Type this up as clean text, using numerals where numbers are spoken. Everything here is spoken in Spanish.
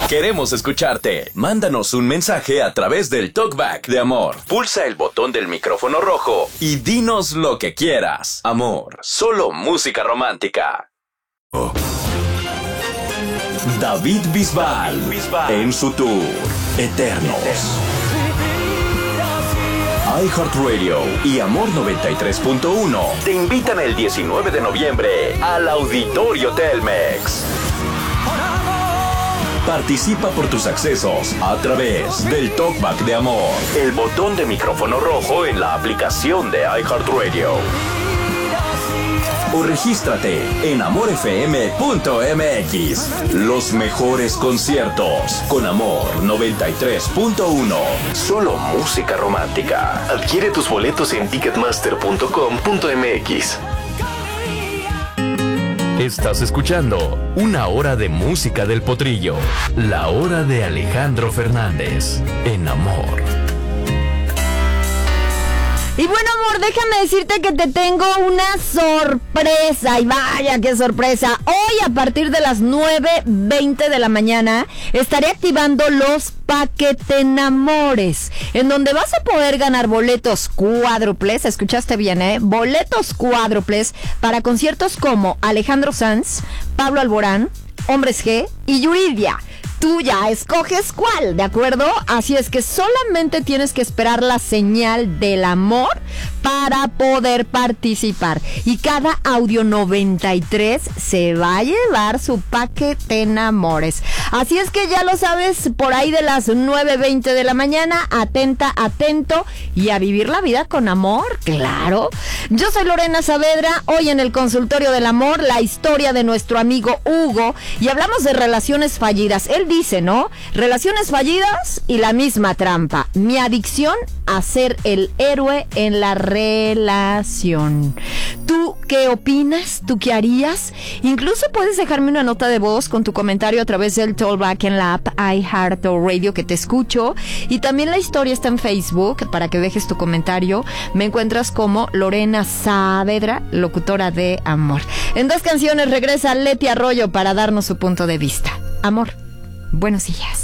Queremos escucharte. Mándanos un mensaje a través del Talkback de Amor. Pulsa el botón del micrófono rojo y dinos lo que quieras. Amor, solo música romántica. David Bisbal en su tour Eternos. iHeartRadio y Amor 93.1 te invitan el 19 de noviembre al Auditorio Telmex. Participa por tus accesos a través del Talkback de Amor, el botón de micrófono rojo en la aplicación de iHeartRadio. O regístrate en amorfm.mx. Los mejores conciertos con Amor 93.1. Solo música romántica. Adquiere tus boletos en ticketmaster.com.mx. Estás escuchando Una Hora de Música del Potrillo. La hora de Alejandro Fernández en Amor. Y bueno, amor, déjame decirte que te tengo una sorpresa. Y vaya, qué sorpresa. Hoy, a partir de las 9:20 de la mañana, estaré activando los Paquetenamores, en donde vas a poder ganar boletos cuádruples. Escuchaste bien, boletos cuádruples para conciertos como Alejandro Sanz, Pablo Alborán, Hombres G y Yuridia. Tú ya escoges cuál, ¿de acuerdo? Así es que solamente tienes que esperar la señal del amor para poder participar. Y cada Audio 93 se va a llevar su Paquetenamores. Así es que ya lo sabes, por ahí de las 9:20 de la mañana, atenta, atento y a vivir la vida con amor, claro. Yo soy Lorena Saavedra, hoy en el Consultorio del Amor, la historia de nuestro amigo Hugo, y hablamos de relaciones fallidas. Él dice, ¿no? Relaciones fallidas y la misma trampa. Mi adicción a ser el héroe en la relación. ¿Tú qué opinas? ¿Tú qué harías? Incluso puedes dejarme una nota de voz con tu comentario a través del Talkback en la app iHeartRadio, que te escucho. Y también la historia está en Facebook para que dejes tu comentario. Me encuentras como Lorena Saavedra, locutora de Amor. En 2 canciones regresa Leti Arroyo para darnos su punto de vista. Amor, buenos días.